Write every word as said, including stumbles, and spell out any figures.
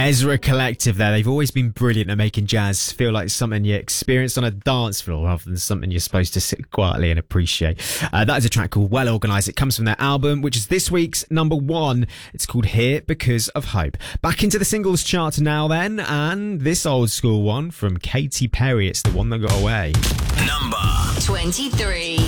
Ezra Collective there. They've always been brilliant at making jazz feel like something you experienced on a dance floor rather than something you're supposed to sit quietly and appreciate. Uh, that is a track called Well Organised. It comes from their album, which is this week's number one. It's called Here Because of Hope. Back into the singles chart now then, and this old school one from Katy Perry. It's The One That Got Away. Number twenty-three.